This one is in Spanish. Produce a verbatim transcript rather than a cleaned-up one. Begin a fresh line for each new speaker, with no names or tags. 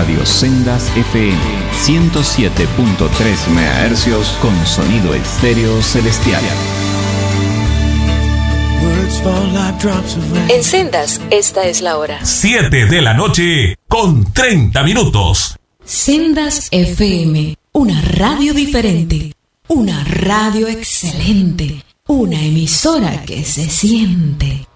Radio Sendas F M, ciento siete punto tres megahercios con sonido estéreo celestial.
En Sendas, esta es la hora.
siete de la noche con treinta minutos.
Sendas F M, una radio diferente, una radio excelente, una emisora que se siente.